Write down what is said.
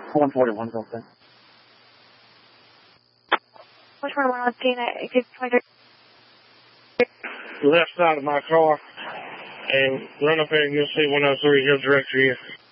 141 something. Which one am I looking at? Good 23. Left side of my car, and run up there and you'll see 103. He'll direct you.